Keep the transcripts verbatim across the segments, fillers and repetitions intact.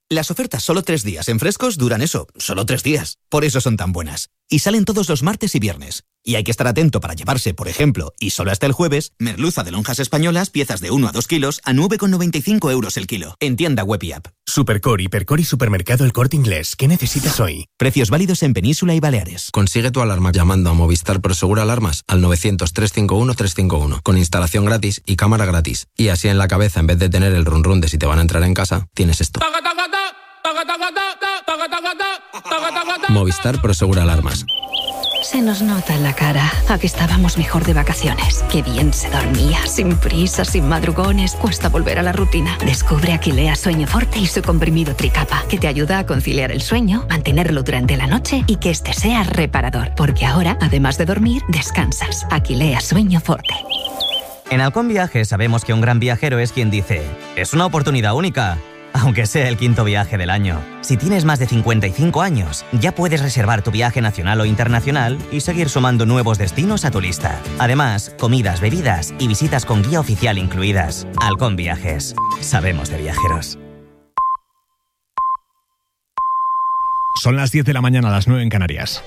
Las ofertas solo tres días en Frescos duran eso, solo tres días. Por eso son tan buenas. Y salen todos los martes y viernes. Y hay que estar atento para llevarse, por ejemplo, y solo hasta el jueves, merluza de lonjas españolas, piezas de uno a dos kilos, a nueve con noventa y cinco euros el kilo. En tienda web y app. Supercore, Hipercore y Supermercado El Corte Inglés. ¿Qué necesitas hoy? Precios válidos en Península y Baleares. Consigue tu alarma llamando a Movistar Prosegur Alarmas al novecientos, trescientos cincuenta y uno, trescientos cincuenta y uno, con instalación gratis y cámara gratis. Y así en la cabeza, en vez de tener el run run de si te van a entrar en casa, tienes esto. Movistar Prosegur Alarmas. Se nos nota en la cara. A que estábamos mejor de vacaciones. Qué bien se dormía, sin prisa, sin madrugones. Cuesta volver a la rutina. Descubre Aquilea Sueño Forte y su comprimido Tricapa, que te ayuda a conciliar el sueño, mantenerlo durante la noche y que este sea reparador. Porque ahora, además de dormir, descansas. Aquilea Sueño Forte. En Halcón Viajes sabemos que un gran viajero es quien dice: es una oportunidad única, aunque sea el quinto viaje del año. Si tienes más de cincuenta y cinco años, ya puedes reservar tu viaje nacional o internacional y seguir sumando nuevos destinos a tu lista. Además, comidas, bebidas y visitas con guía oficial incluidas. Halcón Viajes. Sabemos de viajeros. Son las diez de la mañana, a las nueve en Canarias.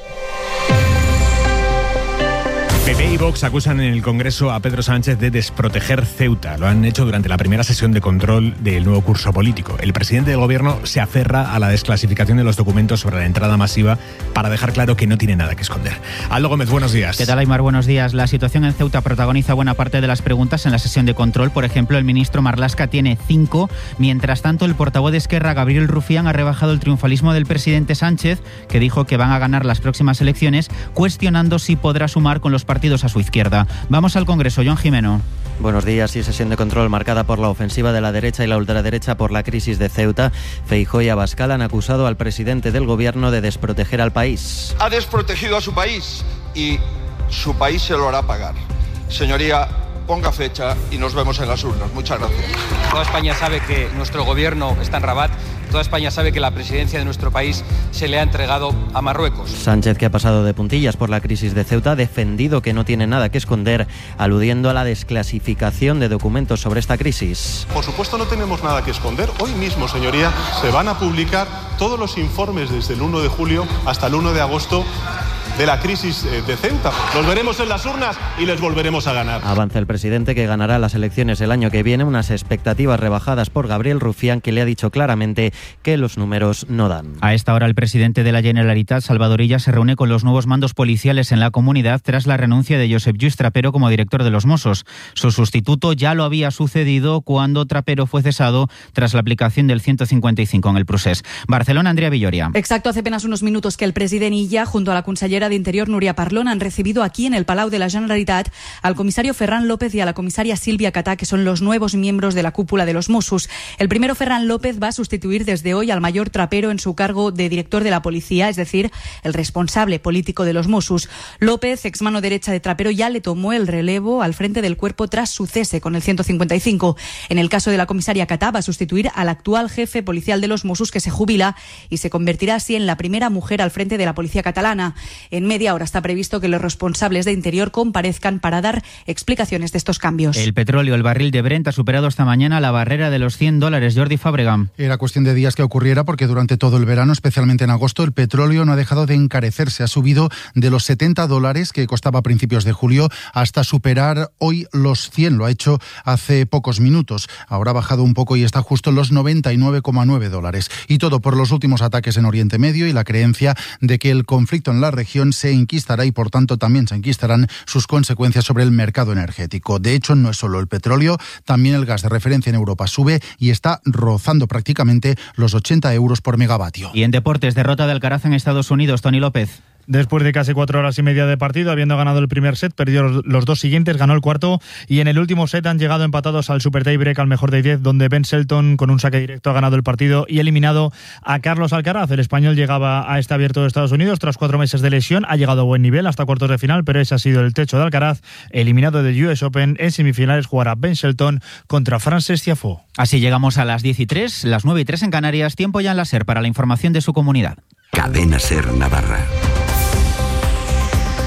P P y Vox acusan en el Congreso a Pedro Sánchez de desproteger Ceuta. Lo han hecho durante la primera sesión de control del nuevo curso político. El presidente del gobierno se aferra a la desclasificación de los documentos sobre la entrada masiva para dejar claro que no tiene nada que esconder. Aldo Gómez, buenos días. ¿Qué tal, Aymar? Buenos días. La situación en Ceuta protagoniza buena parte de las preguntas en la sesión de control. Por ejemplo, el ministro Marlaska tiene cinco. Mientras tanto, el portavoz de Esquerra, Gabriel Rufián, ha rebajado el triunfalismo del presidente Sánchez, que dijo que van a ganar las próximas elecciones, cuestionando si podrá sumar con los partidos a su izquierda. Vamos al Congreso, Joan Jimeno. Buenos días. Y sesión de control marcada por la ofensiva de la derecha y la ultraderecha por la crisis de Ceuta. Feijóo y Abascal han acusado al presidente del gobierno de desproteger al país. Ha desprotegido a su país y su país se lo hará pagar. Señoría, ponga fecha y nos vemos en las urnas. Muchas gracias. Toda España sabe que nuestro gobierno está en Rabat. Toda España sabe que la presidencia de nuestro país se le ha entregado a Marruecos. Sánchez, que ha pasado de puntillas por la crisis de Ceuta, ha defendido que no tiene nada que esconder, aludiendo a la desclasificación de documentos sobre esta crisis. Por supuesto no tenemos nada que esconder. Hoy mismo, señoría, se van a publicar todos los informes desde el uno de julio hasta el uno de agosto de la crisis de Ceuta. Los veremos en las urnas y les volveremos a ganar. Avanza el presidente que ganará las elecciones el año que viene, unas expectativas rebajadas por Gabriel Rufián, que le ha dicho claramente que los números no dan. A esta hora el presidente de la Generalitat, Salvador Illa, se reúne con los nuevos mandos policiales en la comunidad tras la renuncia de Josep Lluís Trapero como director de los Mossos. Su sustituto ya lo había sucedido cuando Trapero fue cesado tras la aplicación del ciento cincuenta y cinco en el Procés. Barcelona, Andrea Villoria. Exacto, hace apenas unos minutos que el presidente Illa, junto a la consellera de Interior Núria Parlon, han recibido aquí en el Palau de la Generalitat al comisario Ferran López y a la comisaria Sílvia Catà, que son los nuevos miembros de la cúpula de los Mossos. El primero, Ferran López, va a sustituir desde hoy al mayor Trapero en su cargo de director de la policía, es decir, el responsable político de los Mossos. López, ex mano derecha de Trapero, ya le tomó el relevo al frente del cuerpo tras su cese con el ciento cincuenta y cinco. En el caso de la comisaria Catà, va a sustituir al actual jefe policial de los Mossos, que se jubila y se convertirá así en la primera mujer al frente de la policía catalana. En media hora está previsto que los responsables de Interior comparezcan para dar explicaciones de estos cambios. El petróleo, el barril de Brent, ha superado esta mañana la barrera de los cien dólares. Jordi Fábregas. Era cuestión de días que ocurriera, porque durante todo el verano, especialmente en agosto, el petróleo no ha dejado de encarecerse. Ha subido de los setenta dólares que costaba a principios de julio hasta superar hoy los cien. Lo ha hecho hace pocos minutos. Ahora ha bajado un poco y está justo en los noventa y nueve coma nueve dólares. Y todo por los últimos ataques en Oriente Medio y la creencia de que el conflicto en la región se enquistará y por tanto también se enquistarán sus consecuencias sobre el mercado energético. De hecho, no es solo el petróleo, también el gas de referencia en Europa sube y está rozando prácticamente los ochenta euros por megavatio. Y en deportes, derrota de Alcaraz en Estados Unidos. Tony López. Después de casi cuatro horas y media de partido, habiendo ganado el primer set, perdió los dos siguientes, ganó el cuarto y en el último set han llegado empatados al super tiebreak al mejor de diez, donde Ben Shelton con un saque directo ha ganado el partido y eliminado a Carlos Alcaraz. El español llegaba a este abierto de Estados Unidos tras cuatro meses de lesión, ha llegado a buen nivel hasta cuartos de final, pero ese ha sido el techo de Alcaraz. Eliminado del U S Open, en semifinales jugará Ben Shelton contra Frances Tiafoe. Así llegamos a las diez y tres, las nueve y tres en Canarias, tiempo ya en la SER para la información de su comunidad. Cadena SER Navarra.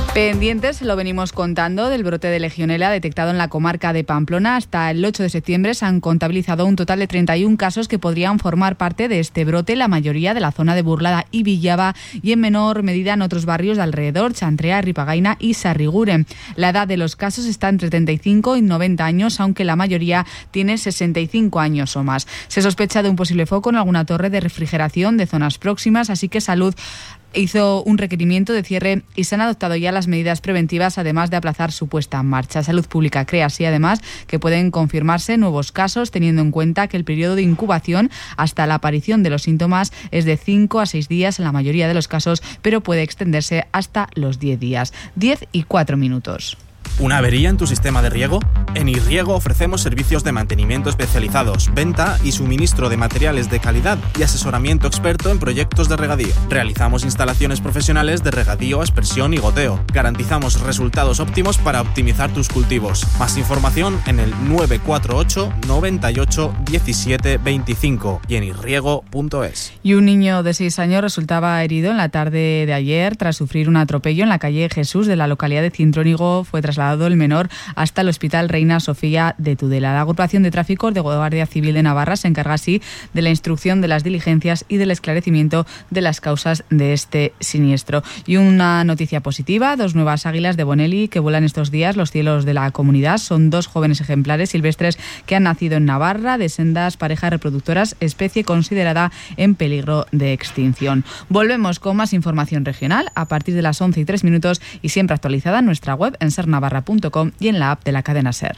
Pendientes, se lo venimos contando, del brote de Legionela detectado en la comarca de Pamplona. Hasta el ocho de septiembre se han contabilizado un total de treinta y un casos que podrían formar parte de este brote, la mayoría de la zona de Burlada y Villaba y en menor medida en otros barrios de alrededor, Chantrea, Ripagaina y Sarriguren. La edad de los casos está entre treinta y cinco y noventa años, aunque la mayoría tiene sesenta y cinco años o más. Se sospecha de un posible foco en alguna torre de refrigeración de zonas próximas, así que Salud hizo un requerimiento de cierre y se han adoptado ya las medidas preventivas, además de aplazar su puesta en marcha. Salud Pública cree así, además, que pueden confirmarse nuevos casos, teniendo en cuenta que el periodo de incubación hasta la aparición de los síntomas es de cinco a seis días en la mayoría de los casos, pero puede extenderse hasta los diez días. diez y cuatro minutos. ¿Una avería en tu sistema de riego? En Irriego ofrecemos servicios de mantenimiento especializados, venta y suministro de materiales de calidad y asesoramiento experto en proyectos de regadío. Realizamos instalaciones profesionales de regadío, aspersión y goteo. Garantizamos resultados óptimos para optimizar tus cultivos. Más información en el nueve cuatro ocho, noventa y ocho, diecisiete veinticinco y en irriego punto es. Y un niño de seis años resultaba herido en la tarde de ayer tras sufrir un atropello en la calle Jesús de la localidad de Cintrónigo. Fue trasladado el menor hasta el Hospital Reina Sofía de Tudela. La agrupación de tráfico de Guardia Civil de Navarra se encarga así de la instrucción de las diligencias y del esclarecimiento de las causas de este siniestro. Y una noticia positiva, dos nuevas águilas de Bonelli que vuelan estos días los cielos de la comunidad. Son dos jóvenes ejemplares silvestres que han nacido en Navarra de sendas parejas reproductoras, especie considerada en peligro de extinción. Volvemos con más información regional a partir de las once y tres minutos y siempre actualizada en nuestra web en ser navarra punto com y en la app de la cadena SER.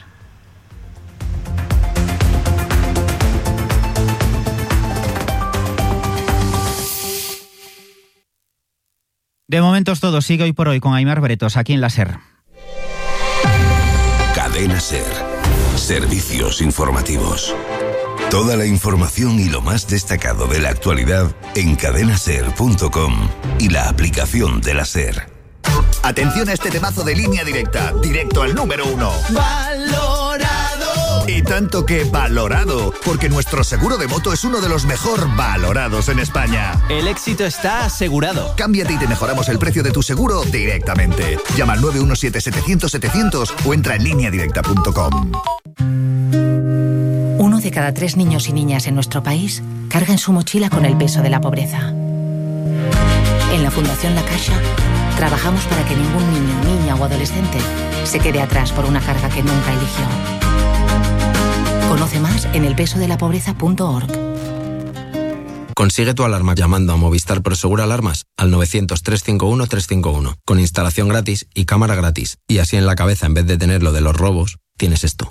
De momento es todo. Sigue hoy por hoy con Aimar Bretos aquí en la SER. Cadena SER. Servicios informativos. Toda la información y lo más destacado de la actualidad en cadena ser punto com y la aplicación de la SER. Atención a este temazo de Línea Directa, directo al número uno. ¡Valorado! Y tanto que valorado, porque nuestro seguro de moto es uno de los mejor valorados en España. El éxito está asegurado. Cámbiate y te mejoramos el precio de tu seguro directamente. Llama al nueve uno siete, setecientos, setecientos o entra en línea directa punto com. Uno de cada tres niños y niñas en nuestro país carga en su mochila con el peso de la pobreza. En la Fundación La Caixa trabajamos para que ningún niño, niña o adolescente se quede atrás por una carga que nunca eligió. Conoce más en el peso de la pobreza punto org. Consigue tu alarma llamando a Movistar Prosegur Alarmas al novecientos, trescientos cincuenta y uno, trescientos cincuenta y uno, con instalación gratis y cámara gratis. Y así en la cabeza, en vez de tener lo de los robos, tienes esto.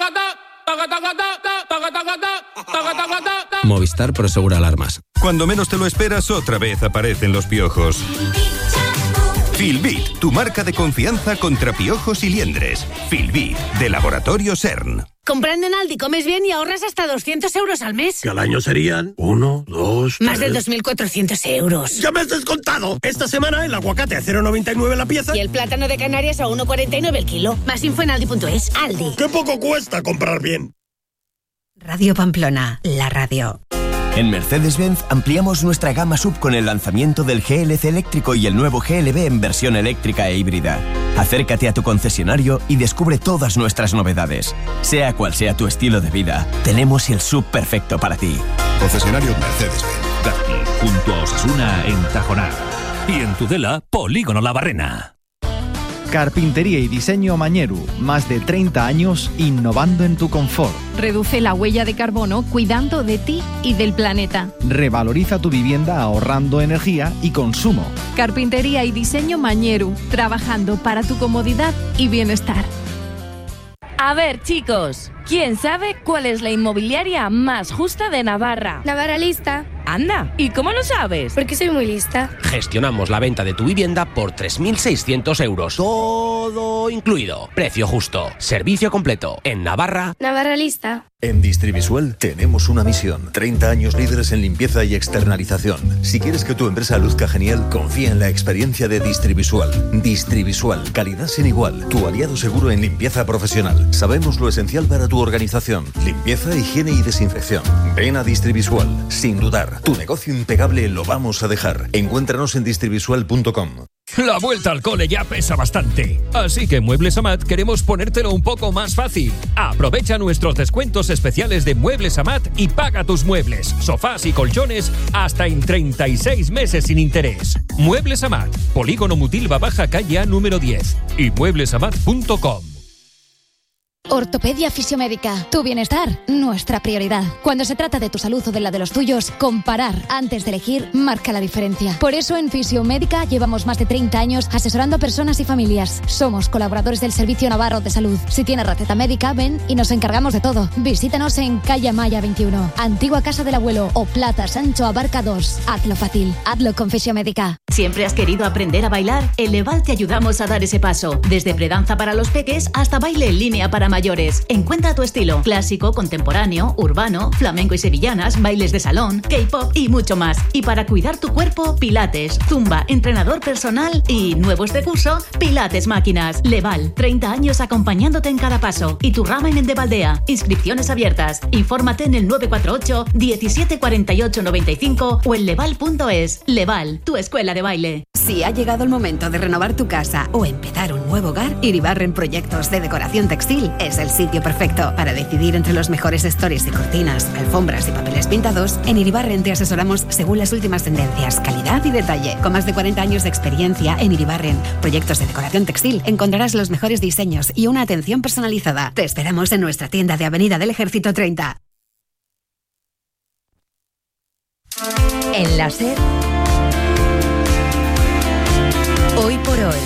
Movistar Prosegur Alarmas. Cuando menos te lo esperas, otra vez aparecen los piojos. Filbit, tu marca de confianza contra piojos y liendres. Filbit, de Laboratorio CERN. Comprando en Aldi comes bien y ahorras hasta doscientos euros al mes. Que al año serían uno, dos, Más de dos mil cuatrocientos euros. ¡Ya me has descontado! Esta semana el aguacate a cero coma noventa y nueve la pieza. Y el plátano de Canarias a uno coma cuarenta y nueve el kilo. Más info en aldi punto es. Aldi. ¡Qué poco cuesta comprar bien! Radio Pamplona, la radio. En Mercedes-Benz ampliamos nuestra gama sub con el lanzamiento del G L C eléctrico y el nuevo G L B en versión eléctrica e híbrida. Acércate a tu concesionario y descubre todas nuestras novedades. Sea cual sea tu estilo de vida, tenemos el sub perfecto para ti. Concesionario Mercedes-Benz. Darty, junto a Osasuna en Tajonar. Y en Tudela, Polígono La Barrena. Carpintería y diseño Mañeru, más de treinta años innovando en tu confort. Reduce la huella de carbono cuidando de ti y del planeta. Revaloriza tu vivienda ahorrando energía y consumo. Carpintería y diseño Mañeru, trabajando para tu comodidad y bienestar. A ver, chicos, ¿quién sabe cuál es la inmobiliaria más justa de Navarra? Navarra Lista. Anda, ¿y cómo lo sabes? Porque soy muy lista. Gestionamos la venta de tu vivienda por tres mil seiscientos euros. Todo incluido. Precio justo. Servicio completo. En Navarra. Navarra Lista. En Distrivisual tenemos una misión. treinta años líderes en limpieza y externalización. Si quieres que tu empresa luzca genial, confía en la experiencia de Distrivisual. Distrivisual. Calidad sin igual. Tu aliado seguro en limpieza profesional. Sabemos lo esencial para tu organización. Limpieza, higiene y desinfección. Ven a Distrivisual. Sin dudar. Tu negocio impecable lo vamos a dejar. Encuéntranos en distrivisual punto com. La vuelta al cole ya pesa bastante. Así que en Muebles Amat queremos ponértelo un poco más fácil. Aprovecha nuestros descuentos especiales de Muebles Amat y paga tus muebles, sofás y colchones hasta en treinta y seis meses sin interés. Muebles Amat, Polígono Mutilva Baja, calle A número diez y muebles amat punto com. Ortopedia Fisiomédica. Tu bienestar, nuestra prioridad. Cuando se trata de tu salud o de la de los tuyos, comparar antes de elegir marca la diferencia. Por eso en Fisiomédica llevamos más de treinta años asesorando a personas y familias. Somos colaboradores del Servicio Navarro de Salud. Si tienes receta médica, ven y nos encargamos de todo. Visítanos en calle Amaya veintiuno, Antigua Casa del Abuelo o Plata Sancho Abarca dos. Hazlo fácil, hazlo con Fisiomédica. ¿Siempre has querido aprender a bailar? En Leval te ayudamos a dar ese paso. Desde predanza para los peques hasta baile en línea para mayores. Encuentra tu estilo: clásico, contemporáneo, urbano, flamenco y sevillanas, bailes de salón, K-pop y mucho más. Y para cuidar tu cuerpo, pilates, zumba, entrenador personal y nuevos de curso, pilates máquinas. Leval, treinta años acompañándote en cada paso. Y tu rama en Endevaldea. Inscripciones abiertas. Infórmate en el nueve cuatro ocho, diecisiete cuarenta y ocho noventa y cinco o en leval punto es. Leval, tu escuela de baile. Si ha llegado el momento de renovar tu casa o empezar un nuevo hogar, Iribarren Proyectos de Decoración Textil es el sitio perfecto. Para decidir entre los mejores stores y cortinas, alfombras y papeles pintados, en Iribarren te asesoramos según las últimas tendencias, calidad y detalle. Con más de cuarenta años de experiencia en Iribarren Proyectos de Decoración Textil, encontrarás los mejores diseños y una atención personalizada. Te esperamos en nuestra tienda de Avenida del Ejército treinta. En la SER, Hoy por Hoy,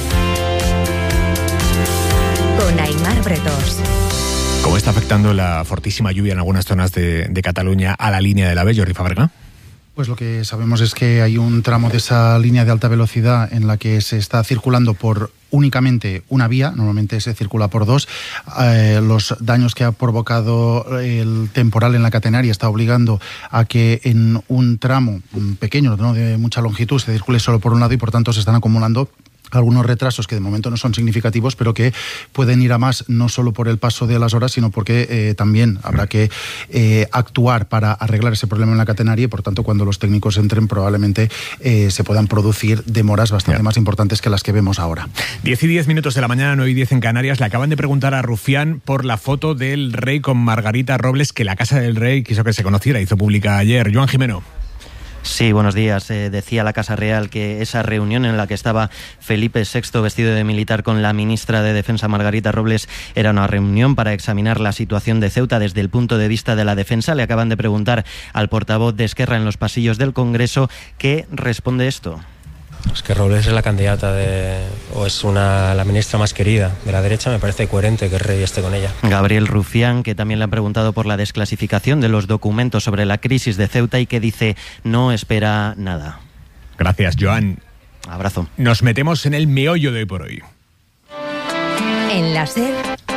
con Aimar Bretos. ¿Cómo está afectando la fortísima lluvia en algunas zonas de, de Cataluña a la línea del AVE, Jordi Fàbrega? Pues lo que sabemos es que hay un tramo de esa línea de alta velocidad en la que se está circulando por únicamente una vía, normalmente se circula por dos. Eh, los daños que ha provocado el temporal en la catenaria está obligando a que en un tramo pequeño, no de mucha longitud, se circule solo por un lado y por tanto se están acumulando algunos retrasos que de momento no son significativos, pero que pueden ir a más, no solo por el paso de las horas, sino porque eh, también habrá que eh, actuar para arreglar ese problema en la catenaria y, por tanto, cuando los técnicos entren probablemente eh, se puedan producir demoras bastante yeah. más importantes que las que vemos ahora. diez y diez minutos de la mañana, nueve y diez en Canarias. Le acaban de preguntar a Rufián por la foto del rey con Margarita Robles que la Casa del Rey quiso que se conociera, hizo pública ayer. Joan Jimeno. Sí, buenos días. Eh, decía la Casa Real que esa reunión en la que estaba Felipe sexto vestido de militar con la ministra de Defensa Margarita Robles era una reunión para examinar la situación de Ceuta desde el punto de vista de la defensa. Le acaban de preguntar al portavoz de Esquerra en los pasillos del Congreso qué responde esto. Es que Robles es la candidata de, o es una, la ministra más querida de la derecha, me parece coherente que el rey esté con ella. Gabriel Rufián, que también le ha preguntado por la desclasificación de los documentos sobre la crisis de Ceuta y que dice no espera nada. Gracias, Joan. Abrazo. Nos metemos en el meollo de hoy por hoy. En la SER,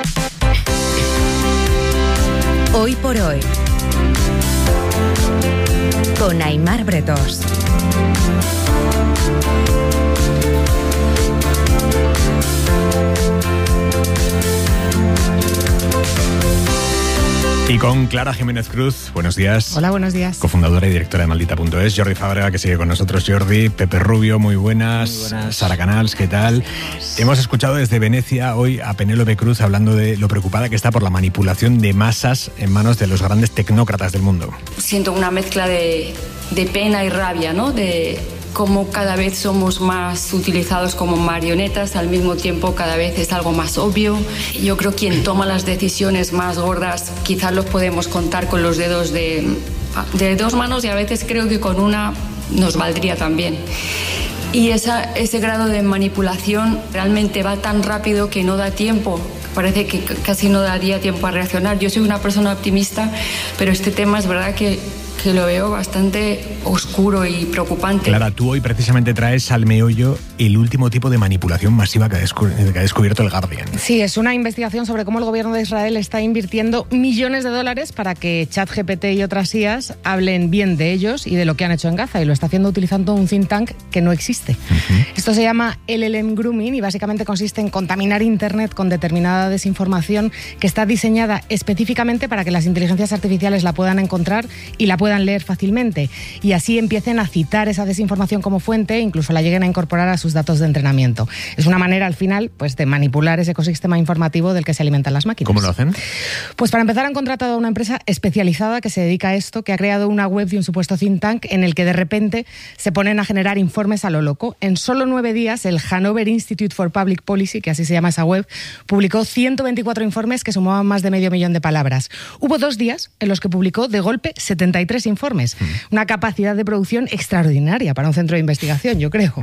Hoy por Hoy, con Aimar Bretos. Y con Clara Jiménez Cruz, buenos días. Hola, buenos días. Cofundadora y directora de Maldita punto es. Jordi Fàbrega, que sigue con nosotros. Jordi, Pepe Rubio, muy buenas. Muy buenas. Sara Canals, ¿qué tal? Hemos escuchado desde Venecia hoy a Penélope Cruz hablando de lo preocupada que está por la manipulación de masas en manos de los grandes tecnócratas del mundo. Siento una mezcla de, de pena y rabia, ¿no? De cómo cada vez somos más utilizados como marionetas, al mismo tiempo cada vez es algo más obvio. Yo creo que quien toma las decisiones más gordas quizás los podemos contar con los dedos de, de dos manos y a veces creo que con una nos valdría también. Y esa, ese grado de manipulación realmente va tan rápido que no da tiempo. Parece que casi no daría tiempo a reaccionar. Yo soy una persona optimista, pero este tema es verdad que que lo veo bastante oscuro y preocupante. Clara, tú hoy precisamente traes al meollo el último tipo de manipulación masiva que ha, descu- que ha descubierto el Guardian. Sí, es una investigación sobre cómo el gobierno de Israel está invirtiendo millones de dólares para que ChatGPT y otras I As hablen bien de ellos y de lo que han hecho en Gaza, y lo está haciendo utilizando un think tank que no existe. Uh-huh. Esto se llama L L M Grooming y básicamente consiste en contaminar Internet con determinada desinformación que está diseñada específicamente para que las inteligencias artificiales la puedan encontrar y la puedan puedan leer fácilmente y así empiecen a citar esa desinformación como fuente e incluso la lleguen a incorporar a sus datos de entrenamiento. Es una manera al final pues de manipular ese ecosistema informativo del que se alimentan las máquinas. ¿Cómo lo hacen? Pues para empezar han contratado a una empresa especializada que se dedica a esto, que ha creado una web de un supuesto think tank en el que de repente se ponen a generar informes a lo loco. En solo nueve días el Hanover Institute for Public Policy, que así se llama esa web, publicó ciento veinticuatro informes que sumaban más de medio millón de palabras. Hubo dos días en los que publicó de golpe setenta y tres informes. Mm. Una capacidad de producción extraordinaria para un centro de investigación, yo creo.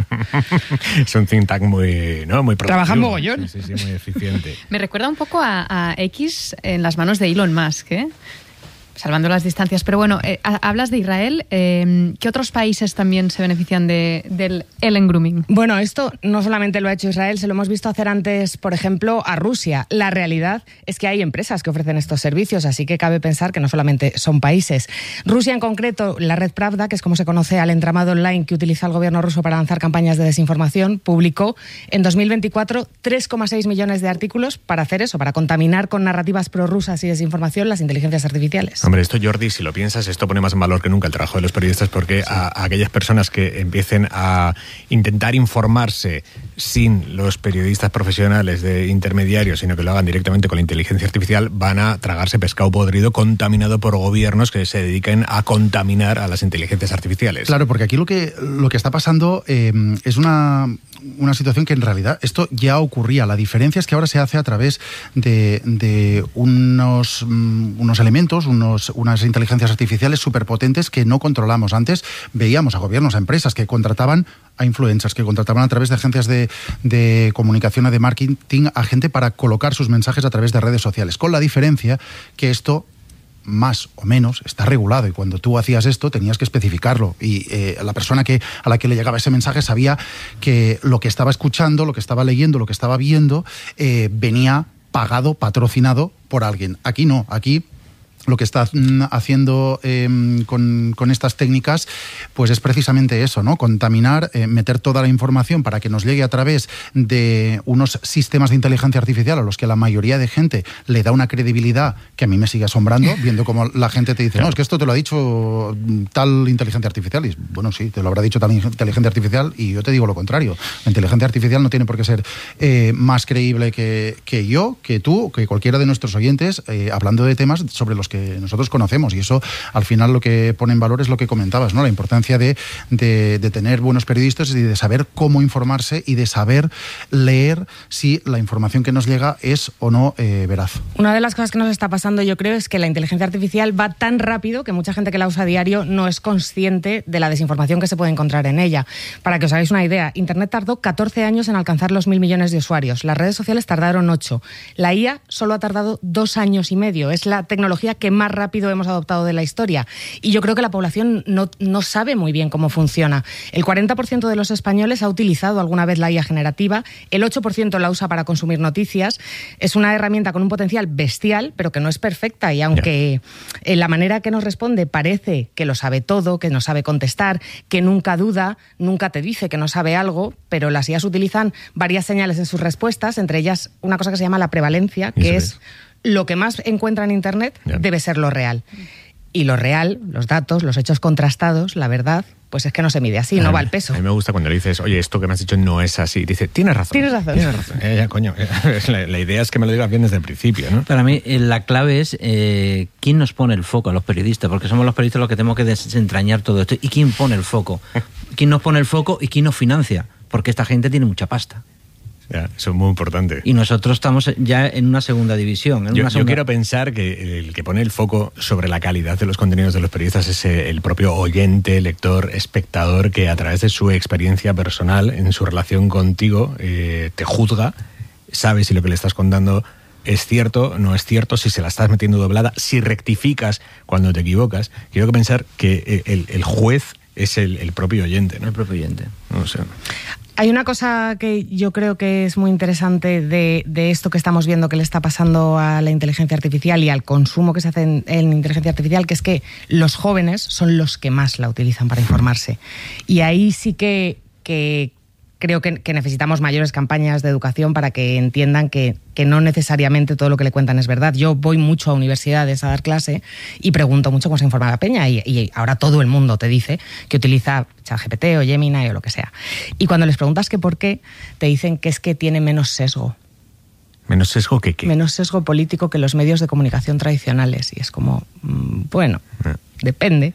Es un think tank muy, ¿no? muy productivo. Trabajan mogollón. Sí, sí, sí, muy eficiente. Me recuerda un poco a, a X en las manos de Elon Musk, ¿eh? Salvando las distancias. Pero bueno, eh, hablas de Israel. Eh, ¿Qué otros países también se benefician de, del Ellen Grooming? Bueno, esto no solamente lo ha hecho Israel, se lo hemos visto hacer antes, por ejemplo, a Rusia. La realidad es que hay empresas que ofrecen estos servicios, así que cabe pensar que no solamente son países. Rusia en concreto, la red Pravda, que es como se conoce al entramado online que utiliza el gobierno ruso para lanzar campañas de desinformación, publicó en dos mil veinticuatro tres coma seis millones de artículos para hacer eso, para contaminar con narrativas prorrusas y desinformación las inteligencias artificiales. Hombre, esto, Jordi, si lo piensas, esto pone más en valor que nunca el trabajo de los periodistas, porque sí. a, a aquellas personas que empiecen a intentar informarse sin los periodistas profesionales de intermediarios, sino que lo hagan directamente con la inteligencia artificial, van a tragarse pescado podrido contaminado por gobiernos que se dediquen a contaminar a las inteligencias artificiales. Claro, porque aquí lo que, lo que está pasando eh, es una, una situación que en realidad esto ya ocurría. La diferencia es que ahora se hace a través de, de unos, unos elementos, unos unas inteligencias artificiales superpotentes que no controlamos. Antes veíamos a gobiernos, a empresas que contrataban a influencers, que contrataban a través de agencias de, de comunicación o de marketing a gente para colocar sus mensajes a través de redes sociales, con la diferencia que esto más o menos está regulado y cuando tú hacías esto tenías que especificarlo y eh, la persona que, a la que le llegaba ese mensaje sabía que lo que estaba escuchando, lo que estaba leyendo, lo que estaba viendo eh, venía pagado, patrocinado por alguien. Aquí no, aquí lo que está haciendo eh, con, con estas técnicas pues es precisamente eso, ¿no? Contaminar, eh, meter toda la información para que nos llegue a través de unos sistemas de inteligencia artificial a los que la mayoría de gente le da una credibilidad que a mí me sigue asombrando, viendo cómo la gente te dice, claro. no, es que esto te lo ha dicho tal inteligencia artificial. Y bueno, sí, te lo habrá dicho tal inteligencia artificial y yo te digo lo contrario. La inteligencia artificial no tiene por qué ser eh, más creíble que, que yo, que tú, que cualquiera de nuestros oyentes, eh, hablando de temas sobre los que nosotros conocemos, y eso al final lo que pone en valor es lo que comentabas, ¿no? La importancia de, de, de tener buenos periodistas y de saber cómo informarse y de saber leer si la información que nos llega es o no eh, veraz. Una de las cosas que nos está pasando, yo creo, es que la inteligencia artificial va tan rápido que mucha gente que la usa a diario no es consciente de la desinformación que se puede encontrar en ella. Para que os hagáis una idea, Internet tardó catorce años en alcanzar los mil millones de usuarios, las redes sociales tardaron ocho, la I A solo ha tardado dos años y medio, es la tecnología que más rápido hemos adoptado de la historia. Y yo creo que la población no, no sabe muy bien cómo funciona. El cuarenta por ciento de los españoles ha utilizado alguna vez la I A generativa, el ocho por ciento la usa para consumir noticias. Es una herramienta con un potencial bestial, pero que no es perfecta. Y aunque en la manera que nos responde parece que lo sabe todo, que no sabe contestar, que nunca duda, nunca te dice que no sabe algo, pero las I As utilizan varias señales en sus respuestas, entre ellas una cosa que se llama la prevalencia, que es, es lo que más encuentra en Internet yeah. debe ser lo real. Y lo real, los datos, los hechos contrastados, la verdad, pues es que no se mide así, a no mí, va el peso. A mí me gusta cuando le dices, oye, esto que me has dicho no es así. Dice, tienes razón. Tienes razón. Tienes razón. Eh, ya, coño, la, la idea es que me lo digas bien desde el principio, ¿no? Para mí, eh, la clave es eh, quién nos pone el foco a los periodistas, porque somos los periodistas los que tenemos que desentrañar todo esto. ¿Y quién pone el foco? ¿Quién nos pone el foco y quién nos financia? Porque esta gente tiene mucha pasta. Ya, eso es muy importante. Y nosotros estamos ya en una segunda división. En yo, una segunda... yo quiero pensar que el que pone el foco sobre la calidad de los contenidos de los periodistas es el propio oyente, lector, espectador, que a través de su experiencia personal, en su relación contigo, eh, te juzga, sabe si lo que le estás contando es cierto, no es cierto, si se la estás metiendo doblada, si rectificas cuando te equivocas. Quiero pensar que el, el juez es el, el propio oyente, ¿no? El propio oyente. No sé. Hay una cosa que yo creo que es muy interesante de, de esto que estamos viendo que le está pasando a la inteligencia artificial y al consumo que se hace en, en inteligencia artificial, que es que los jóvenes son los que más la utilizan para informarse. Y ahí sí que, que creo que, que necesitamos mayores campañas de educación para que entiendan que, que no necesariamente todo lo que le cuentan es verdad. Yo voy mucho a universidades a dar clase y pregunto mucho cómo se informa la peña y, y ahora todo el mundo te dice que utiliza ChatGPT o Gemini o lo que sea. Y cuando les preguntas que por qué, te dicen que es que tiene menos sesgo. ¿Menos sesgo que qué? Menos sesgo político que los medios de comunicación tradicionales. Y es como, mmm, bueno, eh. depende.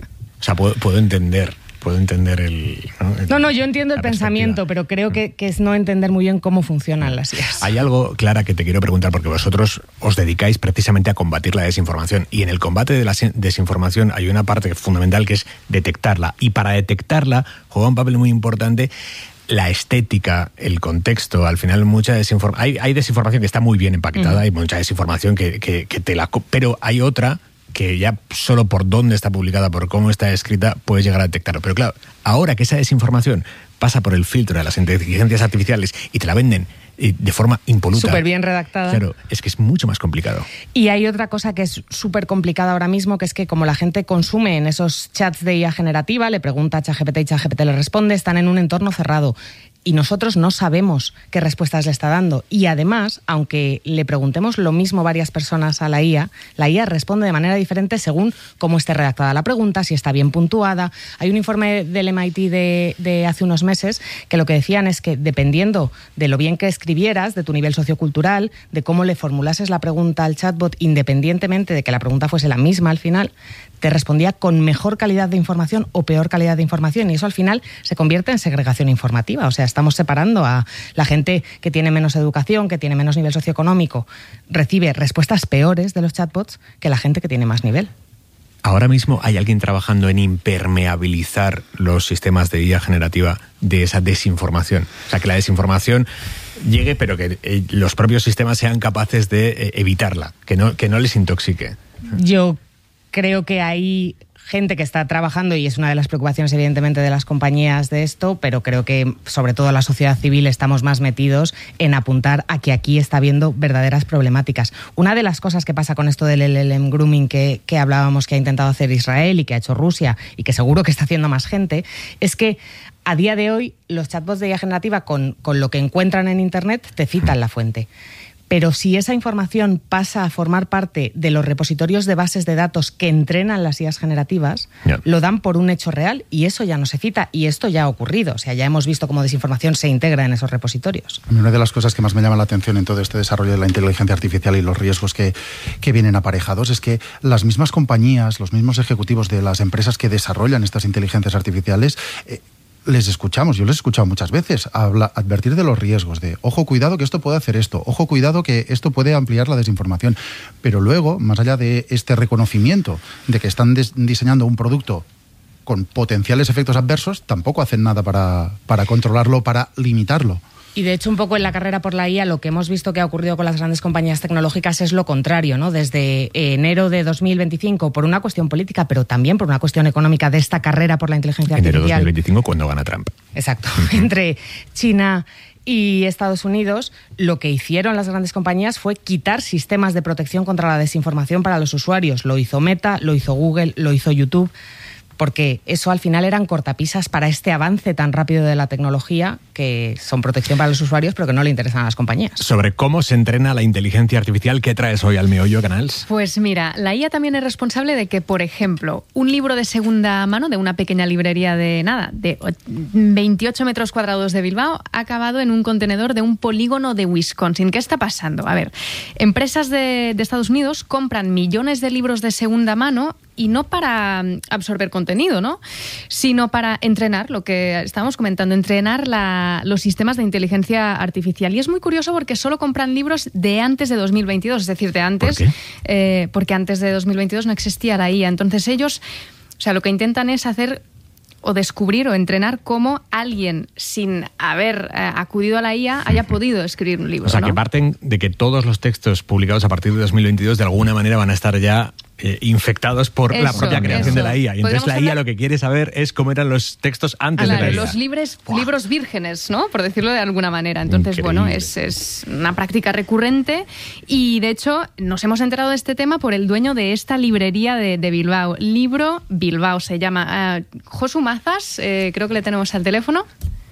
O sea, puedo, puedo entender... Puedo entender el... No, el, no, no, yo entiendo el pensamiento, pero creo que, que es no entender muy bien cómo funcionan las I As. Hay algo, Clara, que te quiero preguntar, porque vosotros os dedicáis precisamente a combatir la desinformación. Y en el combate de la desinformación hay una parte fundamental que es detectarla. Y para detectarla juega un papel muy importante la estética, el contexto. Al final mucha desinformación... Hay, hay desinformación que está muy bien empaquetada, uh-huh. hay mucha desinformación que, que, que te la... Pero hay otra... que ya solo por dónde está publicada, por cómo está escrita, puedes llegar a detectarlo. Pero claro, ahora que esa desinformación pasa por el filtro de las inteligencias artificiales y te la venden de forma impoluta. Súper bien redactada. Claro, es que es mucho más complicado. Y hay otra cosa que es súper complicada ahora mismo, que es que como la gente consume en esos chats de I A generativa, le pregunta a ChatGPT y ChatGPT le responde, están en un entorno cerrado. Y nosotros no sabemos qué respuestas le está dando. Y además, aunque le preguntemos lo mismo varias personas a la I A, la I A responde de manera diferente según cómo esté redactada la pregunta, si está bien puntuada. Hay un informe del M I T de, de hace unos meses que lo que decían es que dependiendo de lo bien que escribieras, de tu nivel sociocultural, de cómo le formulases la pregunta al chatbot, independientemente de que la pregunta fuese la misma al final, te respondía con mejor calidad de información o peor calidad de información. Y eso al final se convierte en segregación informativa. O sea, estamos separando a la gente que tiene menos educación, que tiene menos nivel socioeconómico, recibe respuestas peores de los chatbots que la gente que tiene más nivel. Ahora mismo hay alguien trabajando en impermeabilizar los sistemas de I A generativa de esa desinformación. O sea, que la desinformación llegue, pero que eh, los propios sistemas sean capaces de eh, evitarla, que no, que no les intoxique. Yo creo que hay gente que está trabajando y es una de las preocupaciones evidentemente de las compañías de esto, pero creo que sobre todo la sociedad civil estamos más metidos en apuntar a que aquí está habiendo verdaderas problemáticas. Una de las cosas que pasa con esto del L L M grooming que, que hablábamos que ha intentado hacer Israel y que ha hecho Rusia y que seguro que está haciendo más gente, es que a día de hoy los chatbots de I A generativa con, con lo que encuentran en Internet te citan la fuente. Pero si esa información pasa a formar parte de los repositorios de bases de datos que entrenan las I As generativas, yeah. lo dan por un hecho real y eso ya no se cita. Y esto ya ha ocurrido. O sea, ya hemos visto cómo desinformación se integra en esos repositorios. A mí una de las cosas que más me llama la atención en todo este desarrollo de la inteligencia artificial y los riesgos que, que vienen aparejados es que las mismas compañías, los mismos ejecutivos de las empresas que desarrollan estas inteligencias artificiales... Eh, les escuchamos, yo les he escuchado muchas veces habla, advertir de los riesgos, de ojo, cuidado que esto puede hacer esto, ojo, cuidado que esto puede ampliar la desinformación. Pero luego, más allá de este reconocimiento de que están des- diseñando un producto con potenciales efectos adversos, tampoco hacen nada para, para controlarlo, para limitarlo. Y de hecho, un poco en la carrera por la I A, lo que hemos visto que ha ocurrido con las grandes compañías tecnológicas es lo contrario, ¿no? Desde enero de dos mil veinticinco, por una cuestión política, pero también por una cuestión económica de esta carrera por la inteligencia artificial. Enero de dos mil veinticinco, cuando gana Trump. Exacto. Entre China y Estados Unidos, lo que hicieron las grandes compañías fue quitar sistemas de protección contra la desinformación para los usuarios. Lo hizo Meta, lo hizo Google, lo hizo YouTube, porque eso al final eran cortapisas para este avance tan rápido de la tecnología, que son protección para los usuarios, pero que no le interesan a las compañías. Sobre cómo se entrena la inteligencia artificial, ¿qué traes hoy al meollo, Canals? Pues mira, la I A también es responsable de que, por ejemplo, un libro de segunda mano de una pequeña librería de nada, de veintiocho metros cuadrados de Bilbao, ha acabado en un contenedor de un polígono de Wisconsin. ¿Qué está pasando? A ver, empresas de, de Estados Unidos compran millones de libros de segunda mano y no para absorber contenido, ¿no? Sino para entrenar, lo que estábamos comentando, entrenar la, los sistemas de inteligencia artificial. Y es muy curioso porque solo compran libros de antes de dos mil veintidós, es decir, de antes, ¿por qué? Eh, porque antes de dos mil veintidós no existía la I A. Entonces ellos, o sea, lo que intentan es hacer o descubrir o entrenar cómo alguien sin haber eh, acudido a la I A haya podido escribir un libro. O sea, ¿no? que parten de que todos los textos publicados a partir de dos mil veintidós de alguna manera van a estar ya eh, infectados por eso, la propia creación eso. de la I A. Y entonces la I A hablar... lo que quiere saber es cómo eran los textos antes claro, de la I A. Los libres, libros vírgenes, ¿no? Por decirlo de alguna manera. Entonces, Increíble. bueno, es, es una práctica recurrente y, de hecho, nos hemos enterado de este tema por el dueño de esta librería de, de Bilbao. Libro Bilbao se llama. Uh, Josu Mazas, eh, creo que le tenemos al teléfono.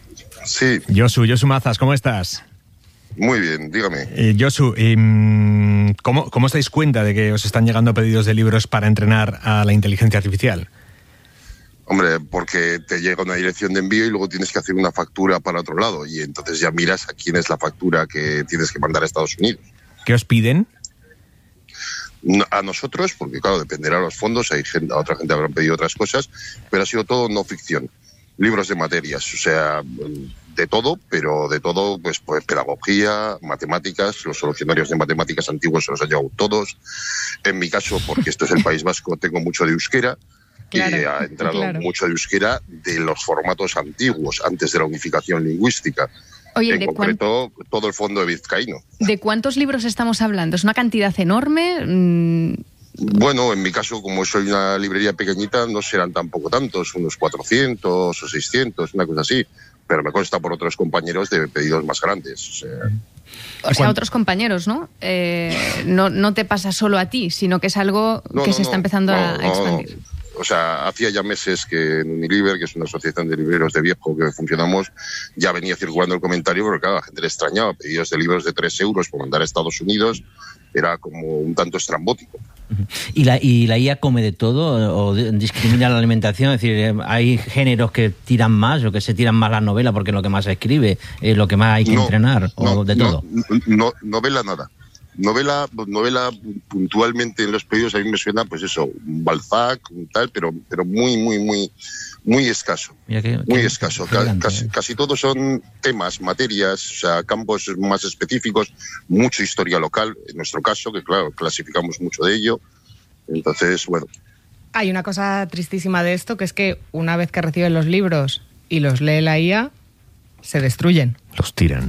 Sí. Josu, Josu Mazas, ¿cómo estás? Muy bien, dígame. Eh, Josu, eh, ¿cómo, ¿cómo os dais cuenta de que os están llegando pedidos de libros para entrenar a la inteligencia artificial? Hombre, porque te llega una dirección de envío y luego tienes que hacer una factura para otro lado y entonces ya miras a quién es la factura que tienes que mandar a Estados Unidos. ¿Qué os piden? A nosotros, porque claro, dependerá de los fondos, hay gente, a otra gente habrán pedido otras cosas, pero ha sido todo no ficción. Libros de materias, o sea, de todo, pero de todo, pues, pues pedagogía, matemáticas, los solucionarios de matemáticas antiguos se los han llevado todos. En mi caso, porque esto es el País Vasco, tengo mucho de euskera. Claro, y ha entrado claro. mucho de euskera de los formatos antiguos, antes de la unificación lingüística. Oye, en ¿de concreto, cuán... todo el fondo de vizcaíno. ¿De cuántos libros estamos hablando? ¿Es una cantidad enorme? Mm... Bueno, en mi caso, como soy una librería pequeñita, no serán tampoco tantos, unos cuatrocientos o seiscientos, una cosa así. Pero me consta por otros compañeros de pedidos más grandes. O sea, o sea otros compañeros, ¿no? Eh, ¿no? No te pasa solo a ti, sino que es algo no, que no, se está empezando no, a no, expandir. No. O sea, hacía ya meses que en Unilever, que es una asociación de libreros de viejo que funcionamos, ya venía circulando el comentario, porque claro, la gente le extrañaba pedidos de libros de tres euros por mandar a Estados Unidos, era como un tanto estrambótico. ¿Y la, y la I A come de todo o discrimina la alimentación? Es decir, ¿hay géneros que tiran más o que se tiran más la novela porque es lo que más se escribe, es lo que más hay que no, entrenar, o no, de todo? No, no, novela nada. Novela, novela puntualmente en los pedidos a mí me suena, pues eso, un Balzac, un tal, pero, pero muy, muy, muy, muy escaso. Mira que, muy que, escaso. que elegante, casi, eh. casi todos son temas, materias, o sea, campos más específicos, mucho historia local, en nuestro caso, que claro, clasificamos mucho de ello. Entonces, bueno. Hay una cosa tristísima de esto, que es que una vez que reciben los libros y los lee la I A, se destruyen. Los tiran.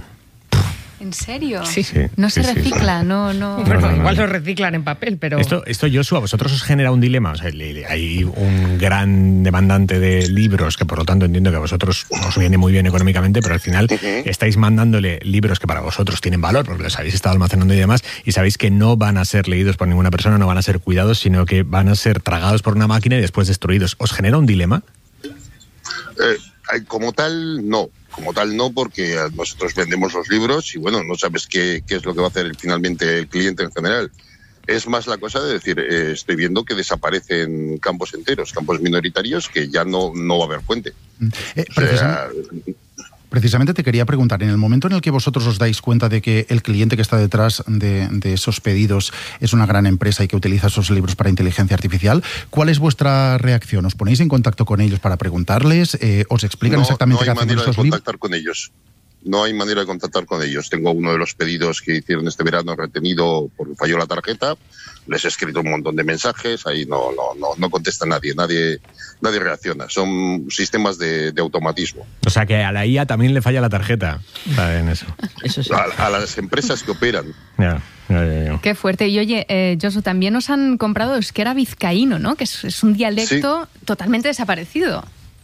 ¿En serio? Sí. sí no se sí, recicla, sí. no, no. Bueno, no, no, igual no. lo reciclan en papel, pero... Esto, esto, Josu, a vosotros os genera un dilema. O sea, hay un gran demandante de libros, que por lo tanto entiendo que a vosotros os viene muy bien económicamente, pero al final uh-huh. estáis mandándole libros que para vosotros tienen valor, porque los habéis estado almacenando y demás, y sabéis que no van a ser leídos por ninguna persona, no van a ser cuidados, sino que van a ser tragados por una máquina y después destruidos. ¿Os genera un dilema? Eh, como tal, no. Como tal no, porque nosotros vendemos los libros y bueno, no sabes qué, qué es lo que va a hacer finalmente el cliente en general. Es más la cosa de decir, eh, estoy viendo que desaparecen campos enteros, campos minoritarios, que ya no, no va a haber fuente. Eh, o sea, Precisamente te quería preguntar, en el momento en el que vosotros os dais cuenta de que el cliente que está detrás de, de esos pedidos es una gran empresa y que utiliza esos libros para inteligencia artificial, ¿cuál es vuestra reacción? ¿Os ponéis en contacto con ellos para preguntarles? Eh, ¿Os explican no, exactamente no qué hacen con esos libros? No hay manera de contactar con ellos. No hay manera de contactar con ellos. Tengo uno de los pedidos que hicieron este verano retenido porque falló la tarjeta. Les he escrito un montón de mensajes. Ahí no, no, no, no contesta nadie. Nadie, nadie reacciona. Son sistemas de, de automatismo. O sea que a la I A también le falla la tarjeta. ¿Saben eso? Eso sí. a, a las empresas que operan. Ya, ya, ya, ya. Qué fuerte. Y oye, eh, Josu, también nos han comprado euskera vizcaíno, ¿no? Que es, es un dialecto sí. totalmente desaparecido.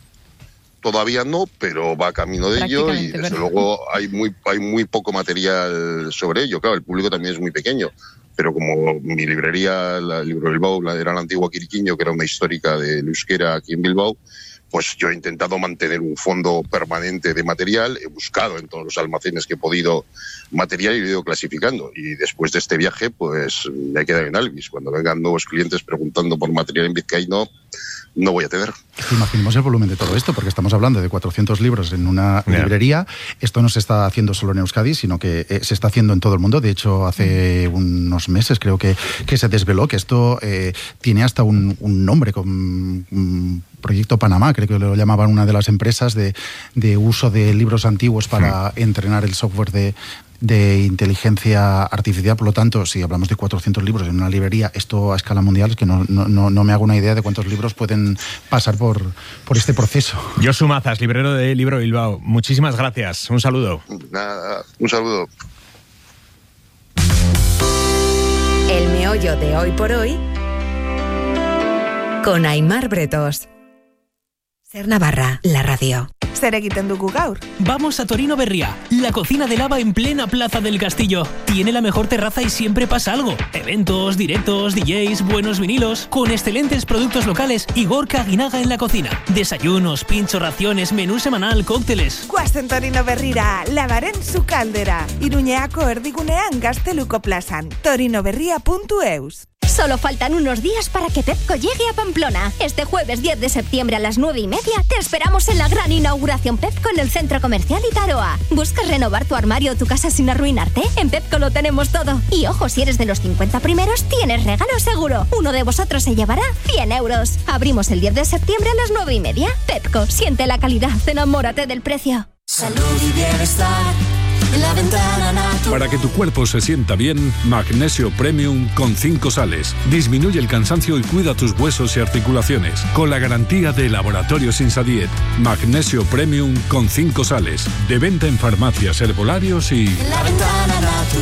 Todavía no, pero va camino de ello y desde ¿verdad? luego hay muy hay muy poco material sobre ello. Claro, el público también es muy pequeño, pero como mi librería, la Libro Bilbao, la, era la antigua Quiriquiño, que era una histórica de euskera aquí en Bilbao, pues yo he intentado mantener un fondo permanente de material, he buscado en todos los almacenes que he podido material y lo he ido clasificando. Y después de este viaje, pues me he quedado en Alvis. Cuando vengan nuevos clientes preguntando por material en vizcaíno, no voy a tener. Imaginemos el volumen de todo esto, porque estamos hablando de cuatrocientos libros en una yeah. librería. Esto no se está haciendo solo en Euskadi, sino que eh, se está haciendo en todo el mundo. De hecho, hace unos meses creo que, que se desveló que esto eh, tiene hasta un, un nombre, con um, Proyecto Panamá, creo que lo llamaban una de las empresas de, de uso de libros antiguos para sí. entrenar el software de, de inteligencia artificial. Por lo tanto, si hablamos de cuatrocientos libros en una librería, esto a escala mundial, es que no, no, no me hago una idea de cuántos libros pueden pasar por, por este proceso. Josu Mazas, librero de Libro Bilbao, muchísimas gracias. Un saludo. Nada, un saludo. El meollo de Hoy por Hoy con Aimar Bretos. Ser Navarra, la radio. zer egiten dugu gaur? Vamos a Torino Berria, la cocina de lava en plena Plaza del Castillo. Tiene la mejor terraza y siempre pasa algo. Eventos, directos, D Js, buenos vinilos, con excelentes productos locales y Gorka Aguinaga en la cocina. Desayunos, pincho, raciones, menú semanal, cócteles. Guazen Torino Berrira, lavaren su caldera. Iruñeako erdigunean Gazteluko plazan. torinoberria punto eus. Solo faltan unos días para que Pepco llegue a Pamplona. Este jueves diez de septiembre a las nueve y media te esperamos en la gran inauguración Pepco en el Centro Comercial Itaroa. ¿Buscas renovar tu armario o tu casa sin arruinarte? En Pepco lo tenemos todo. Y ojo, si eres de los cincuenta primeros, tienes regalo seguro. Uno de vosotros se llevará cien euros. Abrimos el diez de septiembre a las nueve y media. Pepco, siente la calidad, enamórate del precio. Salud y bienestar. La ventana natural. Para que tu cuerpo se sienta bien, Magnesio Premium con cinco sales. Disminuye el cansancio y cuida tus huesos y articulaciones. Con la garantía de Laboratorios Insadiet. Magnesio Premium con cinco sales. De venta en farmacias, herbolarios y... La ventana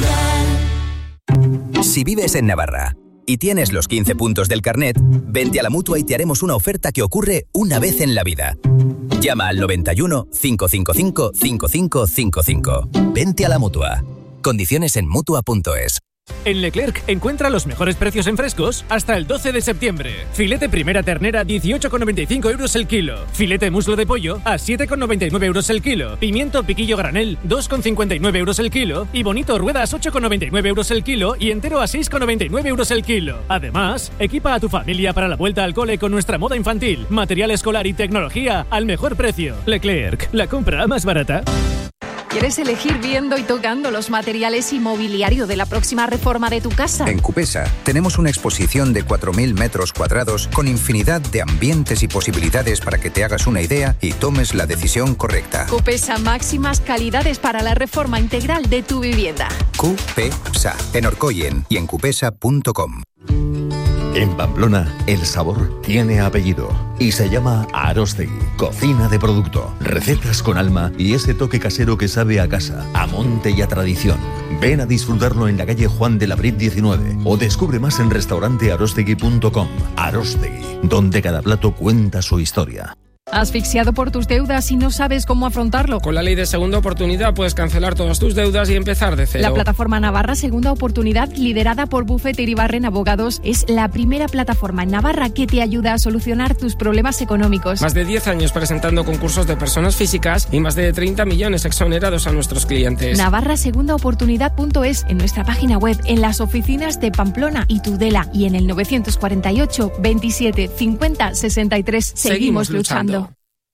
natural. Si vives en Navarra y tienes los quince puntos del carnet, vente a la Mutua y te haremos una oferta que ocurre una vez en la vida. Llama al noventa y uno, cinco cinco cinco, cinco cinco cinco cinco. Vente a la Mutua. Condiciones en Mutua punto es. En Leclerc encuentra los mejores precios en frescos hasta el doce de septiembre. Filete primera ternera dieciocho con noventa y cinco euros el kilo. Filete muslo de pollo a siete con noventa y nueve euros el kilo. Pimiento piquillo granel dos con cincuenta y nueve euros el kilo. Y bonito ruedas ocho con noventa y nueve euros el kilo y entero a seis con noventa y nueve euros el kilo. Además, equipa a tu familia para la vuelta al cole con nuestra moda infantil, material escolar y tecnología al mejor precio. Leclerc, la compra más barata. ¿Quieres elegir viendo y tocando los materiales y mobiliario de la próxima reforma de tu casa? En Cupesa tenemos una exposición de cuatro mil metros cuadrados con infinidad de ambientes y posibilidades para que te hagas una idea y tomes la decisión correcta. Cupesa, máximas calidades para la reforma integral de tu vivienda. Cupesa, en Orcoyen y en cupesa punto com. En Pamplona, el sabor tiene apellido y se llama Aróstegui. Cocina de producto, recetas con alma y ese toque casero que sabe a casa, a monte y a tradición. Ven a disfrutarlo en la calle Juan de la Brit diecinueve o descubre más en restaurante arostegui punto com. Aróstegui, donde cada plato cuenta su historia. ¿Asfixiado por tus deudas y no sabes cómo afrontarlo? Con la ley de segunda oportunidad puedes cancelar todas tus deudas y empezar de cero. La plataforma Navarra Segunda Oportunidad, liderada por Buffet Iribarren Abogados, es la primera plataforma en Navarra que te ayuda a solucionar tus problemas económicos. Más de diez años presentando concursos de personas físicas y más de treinta millones exonerados a nuestros clientes. Navarra Segunda Oportunidad punto es, en nuestra página web, en las oficinas de Pamplona y Tudela y en el novecientos cuarenta y ocho, veintisiete, cincuenta, sesenta y tres. Seguimos, Seguimos luchando. luchando.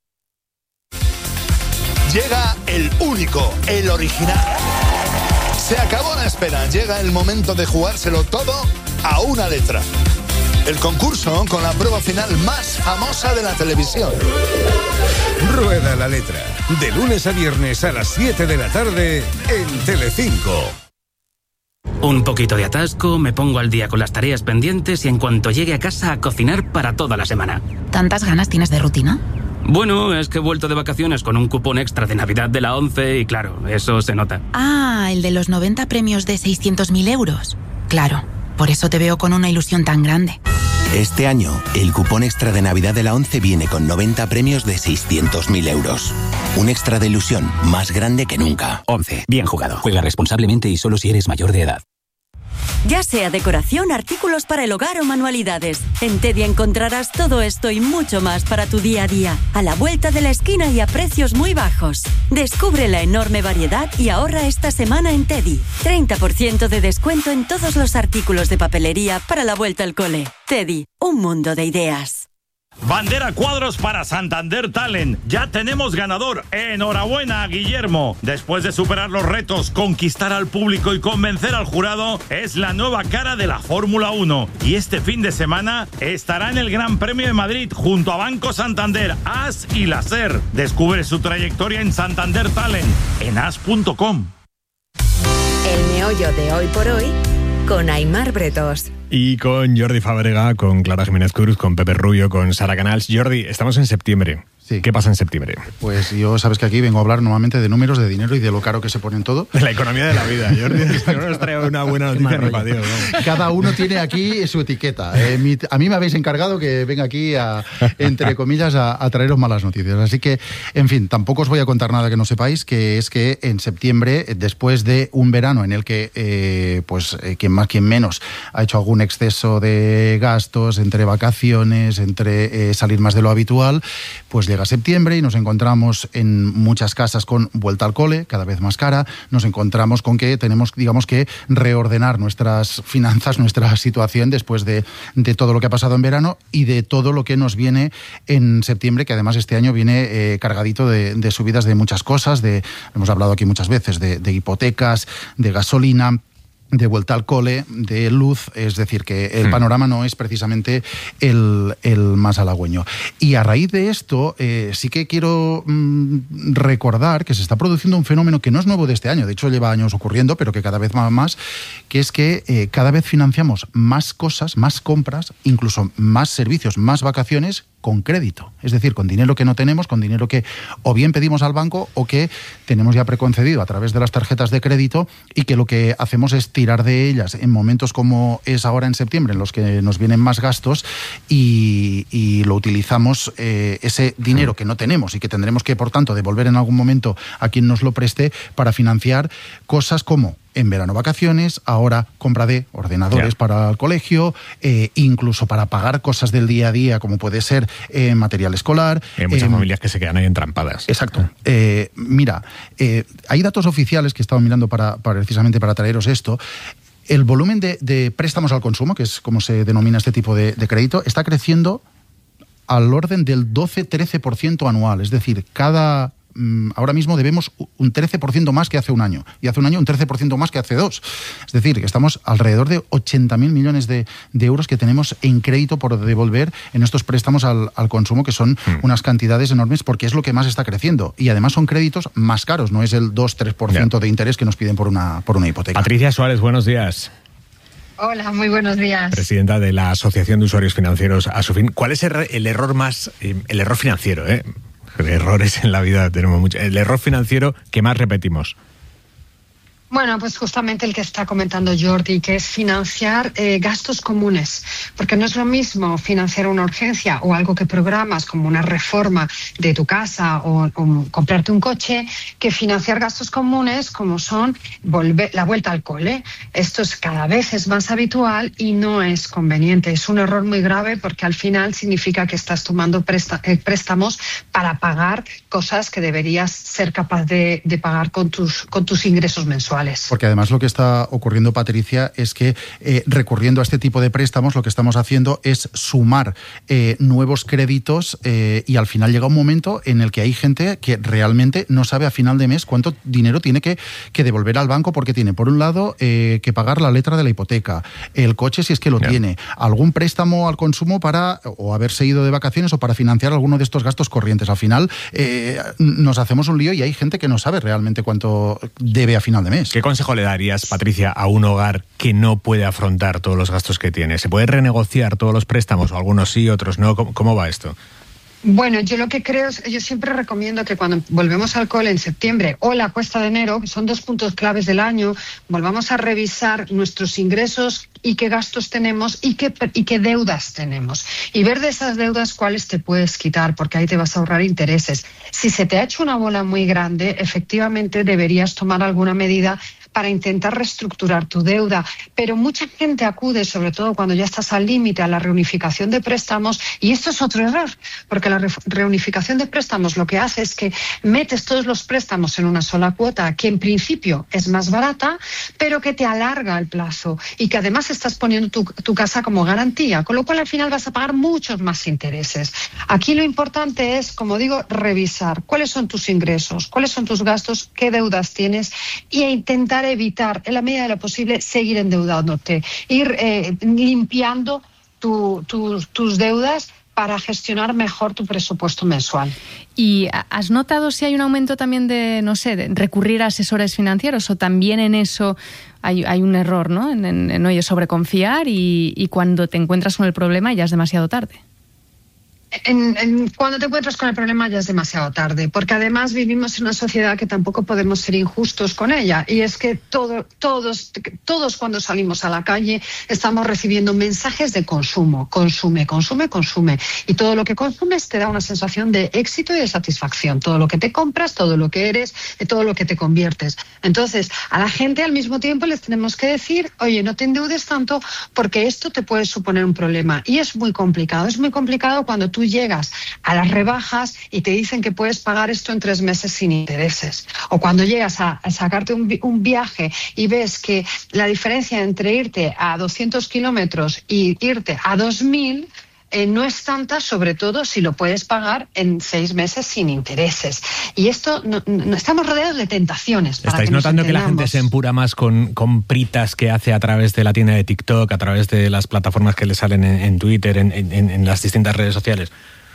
Llega el único, el original. Se acabó la espera, llega el momento de jugárselo todo a una letra. El concurso con la prueba final más famosa de la televisión. Rueda la letra, de lunes a viernes a las siete de la tarde en Telecinco. Un poquito de atasco, me pongo al día con las tareas pendientes y en cuanto llegue a casa a cocinar para toda la semana. ¿Tantas ganas tienes de rutina? Bueno, es que he vuelto de vacaciones con un cupón extra de Navidad de la ONCE y claro, eso se nota. Ah, el de los noventa premios de seiscientos mil euros. Claro, por eso te veo con una ilusión tan grande. Este año, el cupón extra de Navidad de la ONCE viene con noventa premios de seiscientos mil euros. Un extra de ilusión más grande que nunca. ONCE, bien jugado. Juega responsablemente y solo si eres mayor de edad. Ya sea decoración, artículos para el hogar o manualidades. En Teddy encontrarás todo esto y mucho más para tu día a día. A la vuelta de la esquina y a precios muy bajos. Descubre la enorme variedad y ahorra esta semana en Teddy. treinta por ciento de descuento en todos los artículos de papelería para la vuelta al cole. Teddy, un mundo de ideas. Bandera cuadros para Santander Talent. Ya tenemos ganador. Enhorabuena, Guillermo. Después de superar los retos, conquistar al público y convencer al jurado, es la nueva cara de la Fórmula uno. Y este fin de semana estará en el Gran Premio de Madrid junto a Banco Santander, A S y la SER. Descubre su trayectoria en Santander Talent en as punto com. El meollo de hoy por hoy con Aimar Bretos. Y con Jordi Fábrega, con Clara Jiménez Cruz, con Pepe Rubio, con Sara Canals. Jordi, estamos en septiembre. Sí. ¿Qué pasa en septiembre? Pues yo, sabes que aquí vengo a hablar normalmente de números, de dinero y de lo caro que se pone en todo. De la economía de la vida, Jordi. No nos trae una buena noticia ni para Dios, ¿no? Cada uno tiene aquí su etiqueta. Eh, mi, a mí me habéis encargado que venga aquí, a, entre comillas, a, a traeros malas noticias. Así que, en fin, tampoco os voy a contar nada que no sepáis, que es que en septiembre, después de un verano en el que, eh, pues, eh, quien más, quien menos, ha hecho algún exceso de gastos entre vacaciones, entre eh, salir más de lo habitual, pues llega septiembre y nos encontramos en muchas casas con vuelta al cole, cada vez más cara. Nos encontramos con que tenemos, digamos, que reordenar nuestras finanzas, nuestra situación después de, de todo lo que ha pasado en verano y de todo lo que nos viene en septiembre, que además este año viene eh, cargadito de, de subidas de muchas cosas, de, hemos hablado aquí muchas veces, de, de hipotecas, de gasolina, de vuelta al cole, de luz, es decir, que el panorama no es precisamente el, el más halagüeño. Y a raíz de esto, eh, sí que quiero mmm, recordar que se está produciendo un fenómeno que no es nuevo de este año, de hecho lleva años ocurriendo, pero que cada vez va más, que es que eh, cada vez financiamos más cosas, más compras, incluso más servicios, más vacaciones, con crédito, es decir, con dinero que no tenemos, con dinero que o bien pedimos al banco o que tenemos ya preconcedido a través de las tarjetas de crédito y que lo que hacemos es tirar de ellas en momentos como es ahora en septiembre, en los que nos vienen más gastos y, y lo utilizamos, eh, ese dinero que no tenemos y que tendremos que, por tanto, devolver en algún momento a quien nos lo preste para financiar cosas como en verano vacaciones, ahora compra de ordenadores yeah. para el colegio, eh, incluso para pagar cosas del día a día, como puede ser eh, material escolar. Hay muchas eh, familias que se quedan ahí entrampadas. Exacto. Eh, mira, eh, hay datos oficiales que he estado mirando para, para precisamente para traeros esto. El volumen de, de préstamos al consumo, que es como se denomina este tipo de, de crédito, está creciendo al orden del doce a trece por ciento anual. Es decir, cada... ahora mismo debemos un trece por ciento más que hace un año, y hace un año un trece por ciento más que hace dos. Es decir, que estamos alrededor de ochenta mil millones de, de euros que tenemos en crédito por devolver en estos préstamos al, al consumo, que son mm. unas cantidades enormes, porque es lo que más está creciendo. Y además son créditos más caros, no es el dos a tres por ciento yeah. de interés que nos piden por una, por una hipoteca. Patricia Suárez, buenos días. Hola, muy buenos días. Presidenta de la Asociación de Usuarios Financieros, ASUFIN. ¿Cuál es el, el error más, el error financiero, eh? Errores en la vida tenemos mucho. El error financiero que más repetimos. Bueno, pues justamente el que está comentando Jordi, que es financiar eh, gastos comunes, porque no es lo mismo financiar una urgencia o algo que programas como una reforma de tu casa o, o comprarte un coche, que financiar gastos comunes como son volver, la vuelta al cole. Esto es cada vez es más habitual y no es conveniente. Es un error muy grave porque al final significa que estás tomando presta, eh, préstamos para pagar cosas que deberías ser capaz de, de pagar con tus, con tus ingresos mensuales. Porque además lo que está ocurriendo, Patricia, es que eh, recurriendo a este tipo de préstamos, lo que estamos haciendo es sumar eh, nuevos créditos eh, y al final llega un momento en el que hay gente que realmente no sabe a final de mes cuánto dinero tiene que, que devolver al banco, porque tiene, por un lado, eh, que pagar la letra de la hipoteca, el coche si es que lo yeah. tiene, algún préstamo al consumo para o haberse ido de vacaciones o para financiar alguno de estos gastos corrientes. Al final eh, nos hacemos un lío y hay gente que no sabe realmente cuánto debe a final de mes. ¿Qué consejo le darías, Patricia, a un hogar que no puede afrontar todos los gastos que tiene? ¿Se puede renegociar todos los préstamos? O algunos sí, otros no. ¿Cómo, cómo va esto? Bueno, yo lo que creo es, yo siempre recomiendo que cuando volvemos al cole en septiembre o la cuesta de enero, que son dos puntos claves del año, volvamos a revisar nuestros ingresos y qué gastos tenemos y qué, y qué deudas tenemos. Y ver de esas deudas cuáles te puedes quitar, porque ahí te vas a ahorrar intereses. Si se te ha hecho una bola muy grande, efectivamente deberías tomar alguna medida para intentar reestructurar tu deuda. Pero mucha gente acude, sobre todo cuando ya estás al límite, a la reunificación de préstamos, y esto es otro error, porque la reunificación de préstamos lo que hace es que metes todos los préstamos en una sola cuota, que en principio es más barata, pero que te alarga el plazo y que además estás poniendo tu, tu casa como garantía, con lo cual al final vas a pagar muchos más intereses. Aquí lo importante es, como digo, revisar cuáles son tus ingresos, cuáles son tus gastos, qué deudas tienes, e intentar evitar, en la medida de lo posible, seguir endeudándote, ir eh, limpiando tu, tu, tus deudas para gestionar mejor tu presupuesto mensual. ¿Y has notado si hay un aumento también de, no sé, de recurrir a asesores financieros, o también en eso hay, hay un error, ¿no? En, en, en oye, sobreconfiar y, y cuando te encuentras con el problema ya es demasiado tarde? En, en, cuando te encuentras con el problema ya es demasiado tarde, porque además vivimos en una sociedad que tampoco podemos ser injustos con ella, y es que todo, todos, todos cuando salimos a la calle estamos recibiendo mensajes de consumo, consume, consume, consume, y todo lo que consumes te da una sensación de éxito y de satisfacción, todo lo que te compras, todo lo que eres, todo lo que te conviertes. Entonces, a la gente al mismo tiempo les tenemos que decir, oye, no te endeudes tanto porque esto te puede suponer un problema, y es muy complicado, es muy complicado cuando tú llegas a las rebajas y te dicen que puedes pagar esto en tres meses sin intereses. O cuando llegas a, a sacarte un, un viaje y ves que la diferencia entre irte a doscientos kilómetros y irte a dos mil eh, no es tanta, sobre todo si lo puedes pagar en seis meses sin intereses. Y esto, no, no estamos rodeados de tentaciones. Para ¿Estáis que notando nos que la gente se empura más con, con pritas que hace a través de la tienda de TikTok, a través de las plataformas que le salen en, en Twitter, en, en, en las distintas redes sociales?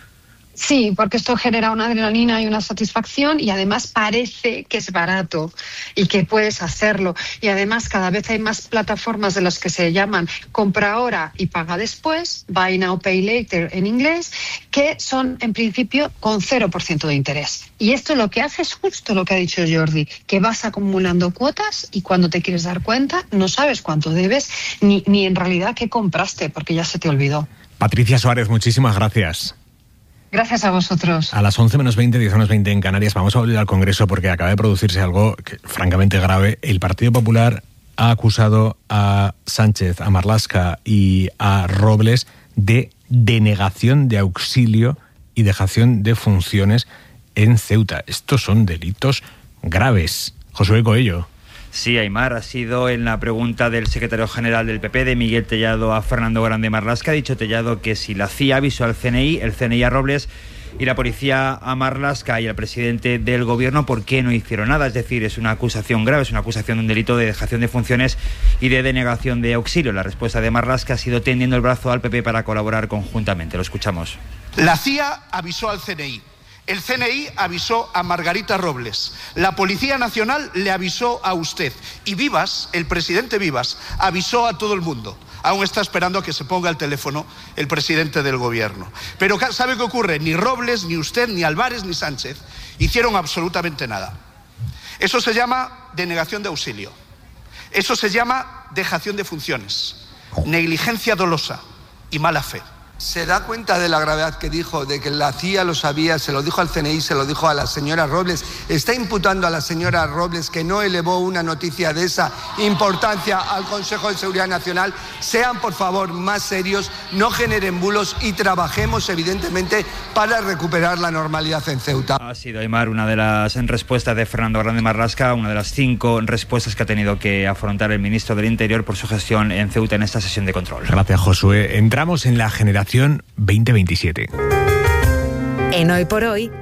Sí, porque esto genera una adrenalina y una satisfacción, y además parece que es barato y que puedes hacerlo. Y además cada vez hay más plataformas de las que se llaman compra ahora y paga después, buy now, pay later en inglés, que son en principio con cero por ciento de interés. Y esto lo que hace es justo lo que ha dicho Jordi, que vas acumulando cuotas y cuando te quieres dar cuenta no sabes cuánto debes ni, ni en realidad qué compraste, porque ya se te olvidó. Patricia Suárez, muchísimas gracias. Gracias a vosotros. A las once menos veinte, diez menos veinte en Canarias, vamos a volver al Congreso porque acaba de producirse algo que, francamente grave. El Partido Popular ha acusado a Sánchez, a Marlaska y a Robles de denegación de auxilio y dejación de funciones en Ceuta. Estos son delitos graves. Josué Coello. Sí, Aimar, ha sido en la pregunta del secretario general del P P, de Miguel Tellado, a Fernando Grande Marlaska. Ha dicho Tellado que si la C I A avisó al C N I, el C N I a Robles y la policía a Marlaska y al presidente del gobierno, ¿por qué no hicieron nada? Es decir, es una acusación grave, es una acusación de un delito de dejación de funciones y de denegación de auxilio. La respuesta de Marlaska ha sido tendiendo el brazo al P P para colaborar conjuntamente. Lo escuchamos. La C I A avisó al C N I. El C N I avisó a Margarita Robles, la Policía Nacional le avisó a usted y Vivas, el presidente Vivas, avisó a todo el mundo. Aún está esperando a que se ponga el teléfono el presidente del gobierno. Pero ¿sabe qué ocurre? Ni Robles, ni usted, ni Álvarez, ni Sánchez hicieron absolutamente nada. Eso se llama denegación de auxilio. Eso se llama dejación de funciones, negligencia dolosa y mala fe. ¿Se da cuenta de la gravedad que dijo, de que la C I A lo sabía, se lo dijo al C N I, se lo dijo a la señora Robles? ¿Está imputando a la señora Robles que no elevó una noticia de esa importancia al Consejo de Seguridad Nacional? Sean, por favor, más serios, no generen bulos y trabajemos, evidentemente, para recuperar la normalidad en Ceuta. Ha sido, Aimar, una de las respuestas de Fernando Grande Marlaska, una de las cinco respuestas que ha tenido que afrontar el ministro del Interior por su gestión en Ceuta en esta sesión de control. Gracias, Josué. Entramos en la generación veinte veintisiete. En Hoy por Hoy,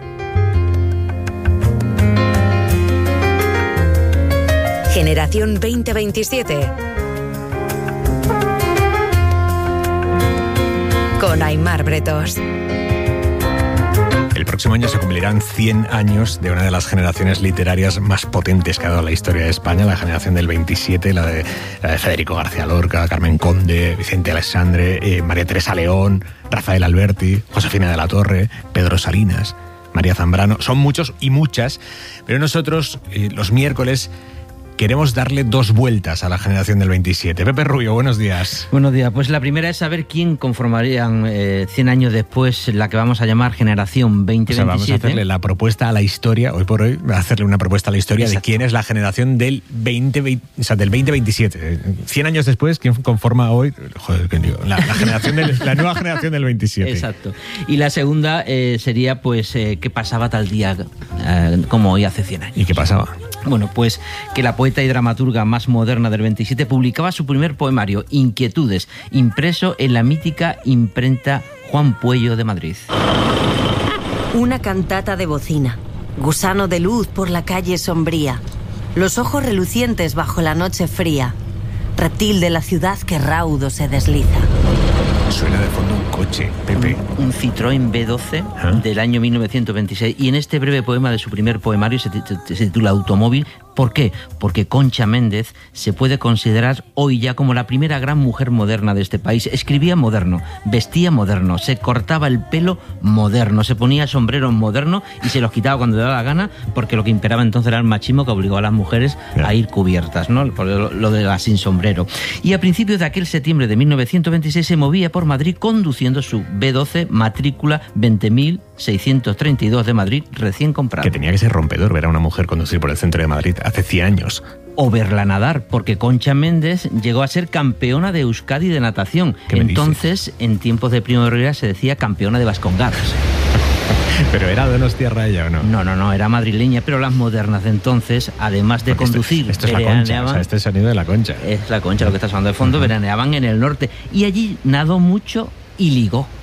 Generación veinte veintisiete, con Aimar Bretos. El próximo año se cumplirán cien años de una de las generaciones literarias más potentes que ha dado la historia de España, la generación del veintisiete, la de, la de Federico García Lorca, Carmen Conde, Vicente Alexandre, eh, María Teresa León, Rafael Alberti, Josefina de la Torre, Pedro Salinas, María Zambrano. Son muchos y muchas, pero nosotros eh, los miércoles queremos darle dos vueltas a la generación del veintisiete. Pepe Rubio, buenos días. Buenos días. Pues la primera es saber quién conformarían eh, cien años después la que vamos a llamar generación veinte veintisiete. O sea, vamos a hacerle la propuesta a la historia, hoy por hoy, a hacerle una propuesta a la historia. Exacto. De quién es la generación del veinte veinte, o sea, del veinte veintisiete. cien años después, ¿quién conforma hoy? Joder, qué lío. La, la, generación del, la nueva generación del veintisiete. Exacto. Y la segunda eh, sería, pues, eh, ¿qué pasaba tal día eh, como hoy hace cien años? ¿Y qué pasaba? Bueno, pues que la poeta y dramaturga más moderna del veintisiete publicaba su primer poemario, Inquietudes, impreso en la mítica imprenta Juan Puello de Madrid. Una cantata de bocina, gusano de luz por la calle sombría, los ojos relucientes bajo la noche fría, reptil de la ciudad que raudo se desliza. Suena de fondo un coche, Pepe. Un, un Citroën B doce ¿Ah? del año mil novecientos veintiséis. Y en este breve poema de su primer poemario se, se titula Automóvil. ¿Por qué? Porque Concha Méndez se puede considerar hoy ya como la primera gran mujer moderna de este país. Escribía moderno, vestía moderno, se cortaba el pelo moderno, se ponía sombreros moderno y se los quitaba cuando le daba la gana, porque lo que imperaba entonces era el machismo que obligó a las mujeres a ir cubiertas, ¿no? Por lo, lo de la sin sombrero. Y a principios de aquel septiembre de mil novecientos veintiséis se movía por Madrid conduciendo su B doce matrícula veinte mil seiscientos treinta y dos de Madrid recién comprado. Que tenía que ser rompedor ver a una mujer conducir por el centro de Madrid hace cien años. O verla nadar, porque Concha Méndez llegó a ser campeona de Euskadi de natación. Entonces, en tiempos de primavera se decía campeona de Vascongados. ¿Pero era donostiarra ella o no? No, no, no, era madrileña, pero las modernas de entonces, además de porque conducir... Esto, esto es la concha, o sea, este es el sonido de la concha. Es la concha lo que está sonando de fondo, uh-huh. Veraneaban en el norte. Y allí nadó mucho y ligó.